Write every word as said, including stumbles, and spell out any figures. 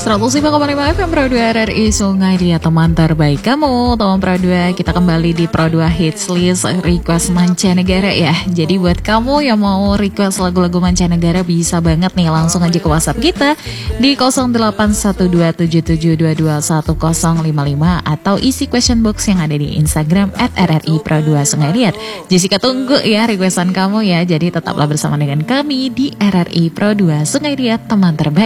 seratus lima koma lima F M Pro dua R R I Sungai Dia, teman terbaik kamu. Teman Pro dua, kita kembali di Pro dua Hits List Request Mancanegara ya. Jadi buat kamu yang mau request lagu-lagu mancanegara bisa banget nih, langsung aja ke WhatsApp kita di nol delapan satu dua tujuh tujuh dua dua satu nol lima lima atau isi question box yang ada di Instagram at R R I Pro dua Sungai Liat. Jessica tunggu ya requestan kamu ya. Jadi tetaplah bersama dengan kami di R R I Pro dua Sungai Liat, teman terbaik.